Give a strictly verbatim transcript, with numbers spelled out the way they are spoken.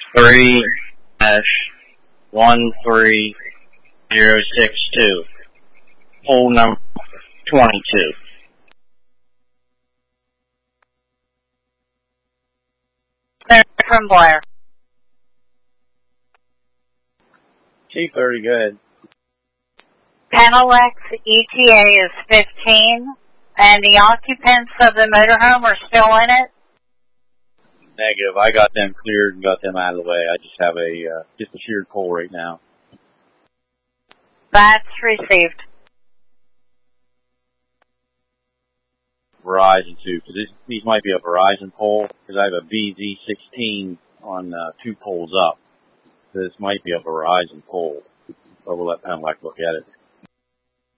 three dash one three zero six two. Poll number twenty-two. Senator from Blair. Chief thirty, go ahead. Penelex E T A is fifteen, and the occupants of the motorhome are still in it? Negative. I got them cleared and got them out of the way. I just have a, uh, just a sheared pole right now. That's received. Verizon too, because these might be a Verizon pole, because I have a B Z sixteen on uh, two poles up. So this might be a Verizon pole, but we'll let Penelex look at it.